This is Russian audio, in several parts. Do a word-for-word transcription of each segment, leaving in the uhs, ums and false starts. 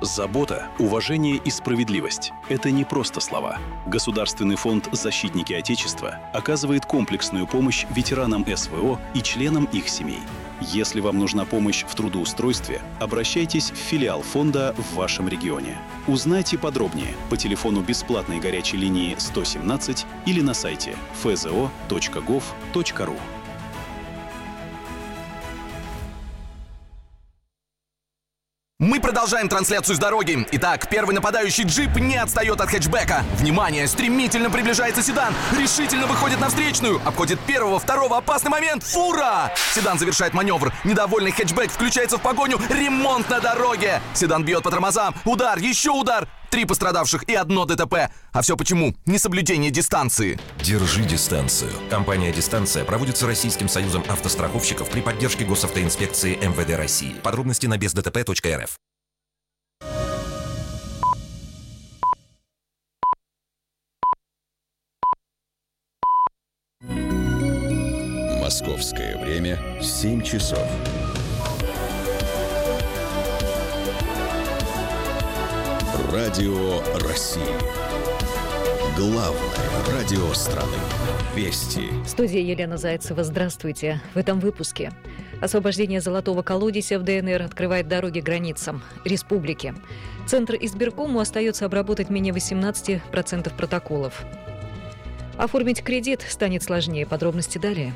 Забота, уважение и справедливость – это не просто слова. Государственный фонд «Защитники Отечества» оказывает комплексную помощь ветеранам эс вэ о и членам их семей. Если вам нужна помощь в трудоустройстве, обращайтесь в филиал фонда в вашем регионе. Узнайте подробнее по телефону бесплатной горячей линии сто семнадцать или на сайте эф зэ о точка гов точка ру. Мы продолжаем трансляцию с дороги. Итак, первый нападающий джип не отстает от хэтчбека. Внимание, стремительно приближается седан. Решительно выходит на встречную. Обходит первого, второго, опасный момент. Фура! Седан завершает маневр. Недовольный хэтчбек включается в погоню. Ремонт на дороге. Седан бьет по тормозам. Удар, еще удар. Три пострадавших и одно дэ тэ пэ. А все почему? Несоблюдение дистанции. Держи дистанцию. Компания «Дистанция» проводится Российским союзом автостраховщиков при поддержке госавтоинспекции эм вэ дэ России. Подробности на без дэ тэ пэ точка эр эф. Московское время семь часов. Радио России. Главное радио страны. Вести. В студии Елена Зайцева. Здравствуйте. В этом выпуске. Освобождение золотого колодезя в дэ эн эр открывает дороги границам республики. Центр избиркому остается обработать менее восемнадцати процентов протоколов. Оформить кредит станет сложнее. Подробности далее.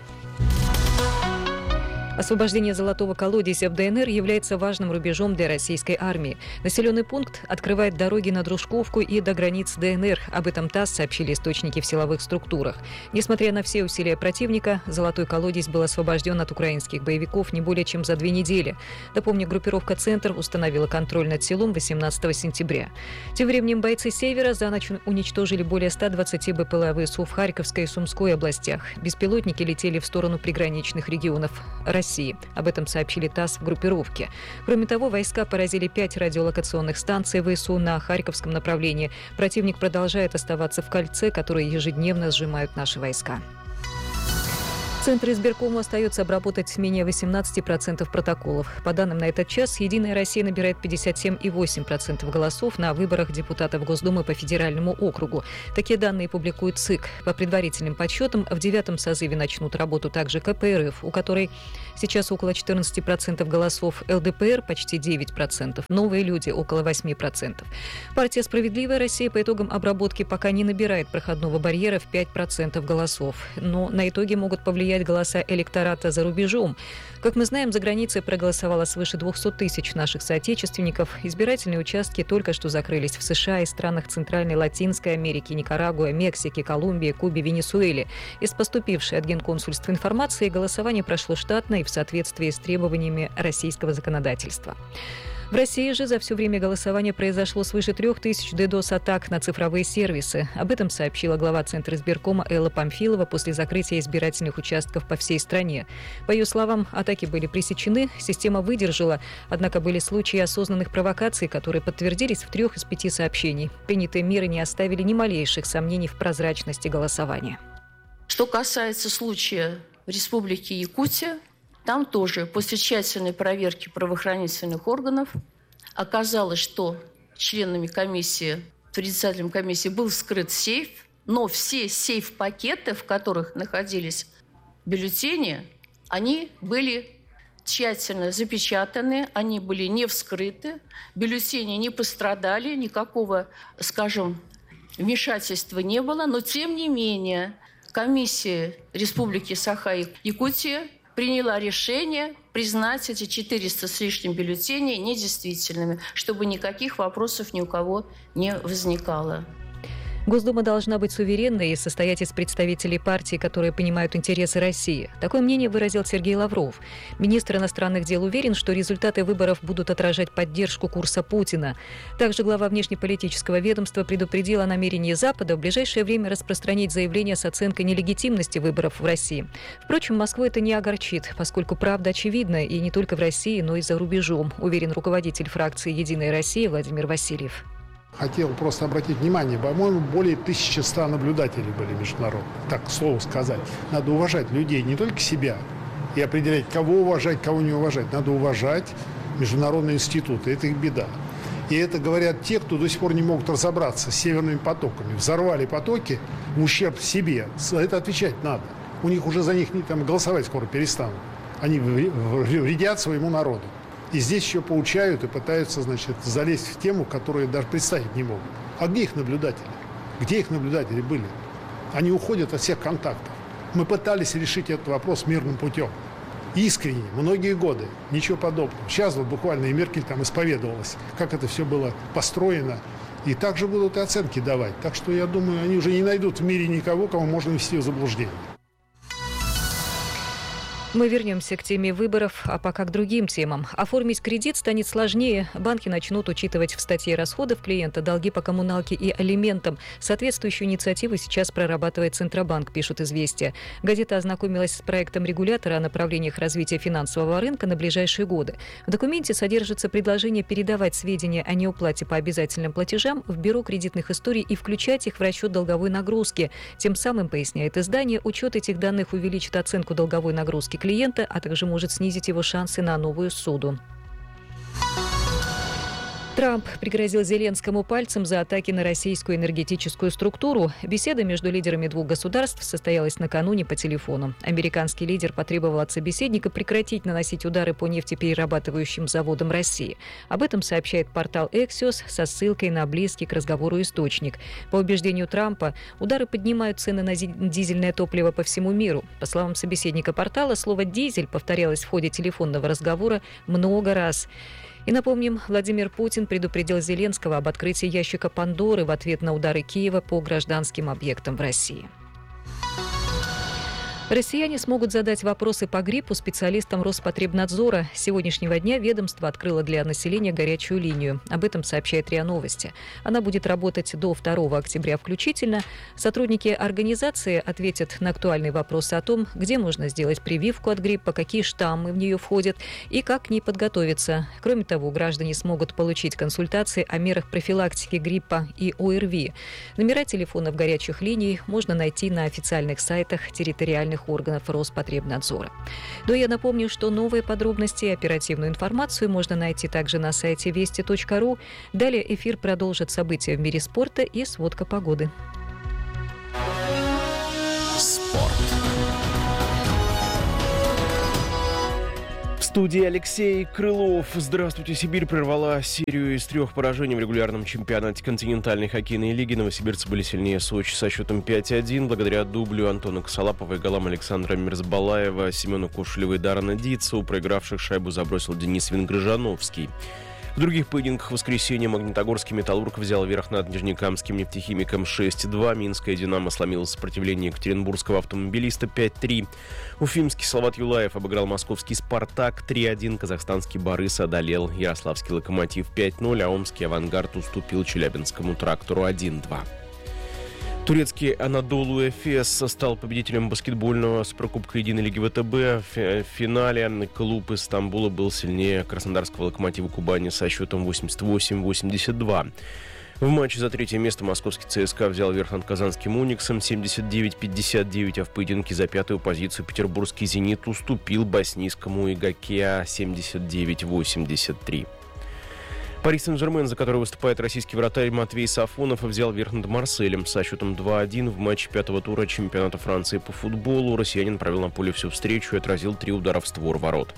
Освобождение золотого колодезя в дэ эн эр является важным рубежом для российской армии. Населенный пункт открывает дороги на Дружковку и до границ дэ эн эр. Об этом ТАСС сообщили источники в силовых структурах. Несмотря на все усилия противника, золотой колодезь был освобожден от украинских боевиков не более чем за две недели. Напомню, группировка «Центр» установила контроль над селом восемнадцатого сентября. Тем временем бойцы Севера за ночь уничтожили более ста двадцати бэ пэ эл вэ ВСУ в Харьковской и Сумской областях. Беспилотники летели в сторону приграничных регионов России. Об этом сообщили ТАСС в группировке. Кроме того, войска поразили пять радиолокационных станций ВСУ на Харьковском направлении. Противник продолжает оставаться в кольце, которое ежедневно сжимают наши войска. Центр избиркому остается обработать менее восемнадцати процентов протоколов. По данным на этот час, «Единая Россия» набирает пятьдесят семь и восемь десятых процента голосов на выборах депутатов Госдумы по федеральному округу. Такие данные публикует ЦИК. По предварительным подсчетам, в девятом созыве начнут работу также ка пэ эр эф, у которой сейчас около четырнадцати процентов голосов, эл дэ пэ эр почти девять процентов, «Новые люди» около восьми процентов. Партия «Справедливая Россия» по итогам обработки пока не набирает проходного барьера в пять процентов голосов. Но на итоге могут повлиять голоса электората за рубежом. Как мы знаем, за границей проголосовало свыше двухсот тысяч наших соотечественников. Избирательные участки только что закрылись в США и странах Центральной и Латинской Америки, Никарагуа, Мексике, Колумбии, Кубе, Венесуэле. Из поступившей от Генконсульства информации голосование прошло штатно и в соответствии с требованиями российского законодательства. В России же за все время голосования произошло свыше трех тысяч ддос-атак на цифровые сервисы. Об этом сообщила глава Центра избиркома Элла Памфилова после закрытия избирательных участков по всей стране. По ее словам, атаки были пресечены, система выдержала, однако были случаи осознанных провокаций, которые подтвердились в трех из пяти сообщений. Принятые меры не оставили ни малейших сомнений в прозрачности голосования. Что касается случая в Республике Якутия, там тоже после тщательной проверки правоохранительных органов оказалось, что членами комиссии, председателем комиссии был вскрыт сейф, но все сейф-пакеты, в которых находились бюллетени, они были тщательно запечатаны, они были не вскрыты, бюллетени не пострадали, никакого, скажем, вмешательства не было, но тем не менее комиссия Республики Саха-Якутия приняла решение признать эти четыреста с лишним бюллетеней недействительными, чтобы никаких вопросов ни у кого не возникало. Госдума должна быть суверенной и состоять из представителей партий, которые понимают интересы России. Такое мнение выразил Сергей Лавров. Министр иностранных дел уверен, что результаты выборов будут отражать поддержку курса Путина. Также глава внешнеполитического ведомства предупредил о намерении Запада в ближайшее время распространить заявление с оценкой нелегитимности выборов в России. Впрочем, Москву это не огорчит, поскольку правда очевидна и не только в России, но и за рубежом, уверен руководитель фракции «Единая Россия» Владимир Васильев. Хотел просто обратить внимание, по-моему, более тысячи ста наблюдателей были международных. Так, к слову сказать. Надо уважать людей, не только себя, и определять, кого уважать, кого не уважать. Надо уважать международные институты. Это их беда. И это говорят те, кто до сих пор не могут разобраться с северными потоками. Взорвали потоки в ущерб себе. За это отвечать надо. У них уже за них там, голосовать скоро перестанут. Они вредят своему народу. И здесь еще поучают и пытаются, значит, залезть в тему, которую даже представить не могут. А где их наблюдатели? Где их наблюдатели были? Они уходят от всех контактов. Мы пытались решить этот вопрос мирным путем. Искренне, многие годы. Ничего подобного. Сейчас вот буквально и Меркель там исповедовалась, как это все было построено. И также будут и оценки давать. Так что, я думаю, они уже не найдут в мире никого, кого можно ввести в заблуждение. Мы вернемся к теме выборов, а пока к другим темам. Оформить кредит станет сложнее. Банки начнут учитывать в статье расходов клиента долги по коммуналке и алиментам. Соответствующую инициативу сейчас прорабатывает Центробанк, пишут «Известия». Газета ознакомилась с проектом регулятора о направлениях развития финансового рынка на ближайшие годы. В документе содержится предложение передавать сведения о неуплате по обязательным платежам в Бюро кредитных историй и включать их в расчет долговой нагрузки. Тем самым, поясняет издание, учет этих данных увеличит оценку долговой нагрузки клиента, а также может снизить его шансы на новую ссуду. Трамп пригрозил Зеленскому пальцем за атаки на российскую энергетическую структуру. Беседа между лидерами двух государств состоялась накануне по телефону. Американский лидер потребовал от собеседника прекратить наносить удары по нефтеперерабатывающим заводам России. Об этом сообщает портал Axios со ссылкой на близкий к разговору источник. По убеждению Трампа, удары поднимают цены на дизельное топливо по всему миру. По словам собеседника портала, слово «дизель» повторялось в ходе телефонного разговора много раз. И напомним, Владимир Путин предупредил Зеленского об открытии ящика Пандоры в ответ на удары Киева по гражданским объектам в России. Россияне смогут задать вопросы по гриппу специалистам Роспотребнадзора. С сегодняшнего дня ведомство открыло для населения горячую линию. Об этом сообщает РИА Новости. Она будет работать до второго октября включительно. Сотрудники организации ответят на актуальные вопросы о том, где можно сделать прививку от гриппа, какие штаммы в нее входят и как к ней подготовиться. Кроме того, граждане смогут получить консультации о мерах профилактики гриппа и ОРВИ. Номера телефонов горячих линий можно найти на официальных сайтах территориальных органов Роспотребнадзора. Но я напомню, что новые подробности и оперативную информацию можно найти также на сайте вести точка ру. Далее эфир продолжит события в мире спорта и сводка погоды. Спорт. В студии Алексей Крылов. Здравствуйте. Сибирь прервала серию из трех поражений в регулярном чемпионате континентальной хоккейной лиги. Новосибирцы были сильнее Сочи со счетом пять один. Благодаря дублю Антона Косолапова и голам Александра Мирзбалаева, Семена Кошелева и Даррена Дитса, у проигравших шайбу забросил Денис Венгрыжановский. В других поединках в воскресенье Магнитогорский «Металлург» взял верх над Нижнекамским «Нефтехимиком» шесть два. Минская «Динамо» сломила сопротивление екатеринбургского автомобилиста пять три. Уфимский Салават Юлаев обыграл московский «Спартак» три один. Казахстанский «Борис» одолел ярославский «Локомотив» пять ноль, а омский «Авангард» уступил челябинскому «Трактору» один два. Турецкий «Анадолу Эфес» стал победителем баскетбольного суперкубка единой лиги ВТБ. В финале клуб из Стамбула был сильнее краснодарского «Локомотива» Кубани со счетом восемьдесят восемь восемьдесят два. В матче за третье место московский ЦСКА взял верх над казанским «Униксом» семьдесят девять пятьдесят девять, а в поединке за пятую позицию петербургский «Зенит» уступил боснийскому «Игокеа» семьдесят девять восемьдесят три. Пари Сен-Жермен, за который выступает российский вратарь Матвей Сафонов, взял верх над Марселем со счетом два один в матче пятого тура чемпионата Франции по футболу. Россиянин провел на поле всю встречу и отразил три удара в створ ворот.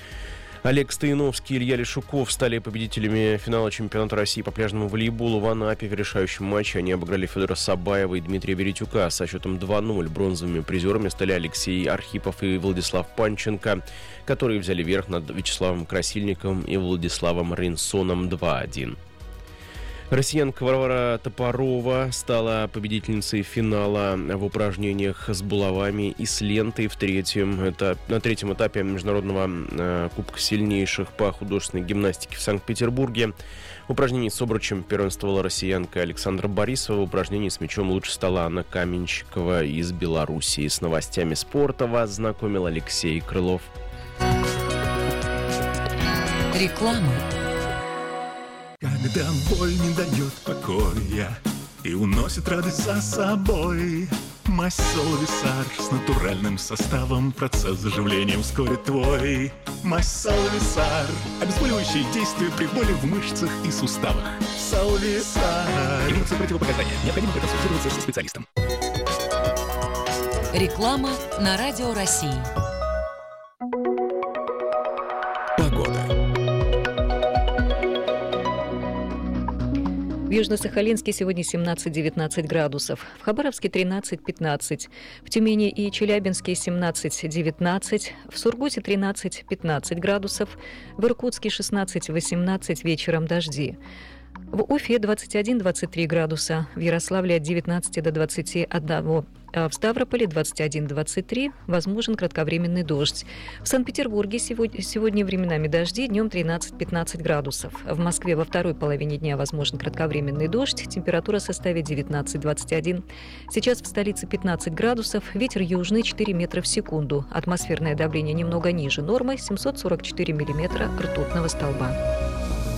Олег Стояновский и Илья Лешуков стали победителями финала чемпионата России по пляжному волейболу в Анапе. В решающем матче они обыграли Федора Сабаева и Дмитрия Веретюка со счетом два ноль. Бронзовыми призерами стали Алексей Архипов и Владислав Панченко, которые взяли верх над Вячеславом Красильниковым и Владиславом Ринсоном два один. Россиянка Варвара Топорова стала победительницей финала в упражнениях с булавами и с лентой в третьем, это, на третьем этапе международного э, Кубка сильнейших по художественной гимнастике в Санкт-Петербурге. В упражнении с обручем первенствовала россиянка Александра Борисова. В упражнении с мячом лучше стала Анна Каменщикова из Белоруссии. С новостями спорта вас знакомил Алексей Крылов. Реклама. Когда боль не дает покоя и уносит радость за собой, Мазь Солвисар с натуральным составом. Процесс заживления ускорит твой. Мазь Солвисар. Обезболивающее действие при боли в мышцах и суставах. Солвисар. Имеются противопоказания. Необходимо проконсультироваться со специалистом. Реклама на Радио России. Погода. В Южно-Сахалинске сегодня семнадцать-девятнадцать градусов, в Хабаровске тринадцать-пятнадцать, в Тюмени и Челябинске семнадцать-девятнадцать, в Сургуте тринадцать-пятнадцать градусов, в Иркутске шестнадцать-восемнадцать, вечером дожди. В Уфе двадцать один-двадцать три градуса, в Ярославле от девятнадцати до двадцати одного, а в Ставрополе двадцать один-двадцать три, возможен кратковременный дождь. В Санкт-Петербурге сегодня, сегодня временами дожди, днем тринадцать-пятнадцать градусов. В Москве во второй половине дня возможен кратковременный дождь, температура составит девятнадцать-двадцать один. Сейчас в столице пятнадцать градусов, ветер южный четыре метра в секунду, атмосферное давление немного ниже нормы семьсот сорок четыре миллиметра ртутного столба.